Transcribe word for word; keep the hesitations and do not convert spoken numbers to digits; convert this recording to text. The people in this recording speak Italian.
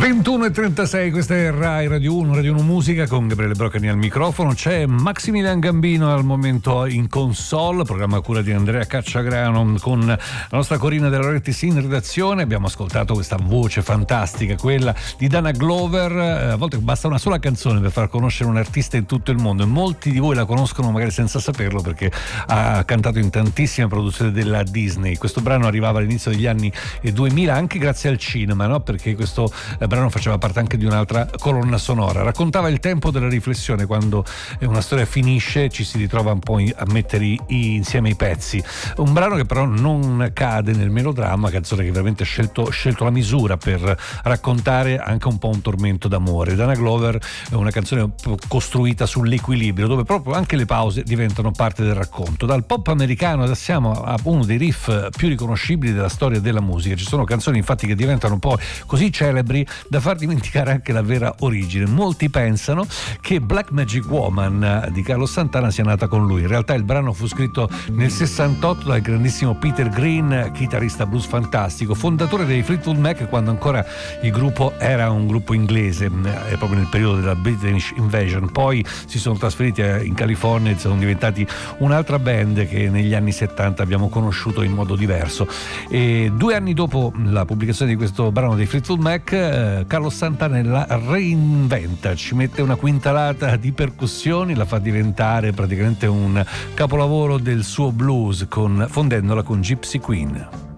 ventuno e trentasei, questa è Rai Radio uno, Radio uno Musica con Gabriele Broccani al microfono. C'è Maximilian Gambino al momento in console, programma a cura di Andrea Cacciagrano con la nostra Corina della Loretti in redazione. Abbiamo ascoltato questa voce fantastica, quella di Dana Glover. A volte basta una sola canzone per far conoscere un artista in tutto il mondo e molti di voi la conoscono magari senza saperlo perché ha cantato in tantissime produzioni della Disney. Questo brano arrivava all'inizio degli anni duemila anche grazie al cinema, no? Perché questo Il brano faceva parte anche di un'altra colonna sonora, raccontava il tempo della riflessione, quando una storia finisce ci si ritrova un po' a mettere i, insieme i pezzi. Un brano che però non cade nel melodramma, canzone che veramente ha scelto, scelto la misura per raccontare anche un po' un tormento d'amore. Dana Glover è una canzone costruita sull'equilibrio, dove proprio anche le pause diventano parte del racconto. Dal pop americano passiamo a uno dei riff più riconoscibili della storia della musica. Ci sono canzoni infatti che diventano un po' così celebri da far dimenticare anche la vera origine. Molti pensano che Black Magic Woman di Carlos Santana sia nata con lui. In realtà il brano fu scritto nel sessantotto dal grandissimo Peter Green, chitarrista blues fantastico, fondatore dei Fleetwood Mac quando ancora il gruppo era un gruppo inglese, è proprio nel periodo della British Invasion. Poi si sono trasferiti in California e sono diventati un'altra band che negli anni settanta abbiamo conosciuto in modo diverso. E due anni dopo la pubblicazione di questo brano dei Fleetwood Mac, Carlos Santana la reinventa, ci mette una quintalata di percussioni, la fa diventare praticamente un capolavoro del suo blues, con, fondendola con Gypsy Queen.